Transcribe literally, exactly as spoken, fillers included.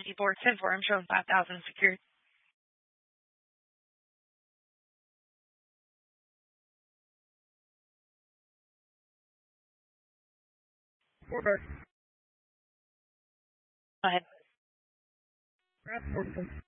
four ten four. I'm showing five thousand secured. Four back. Go ahead. Grab four.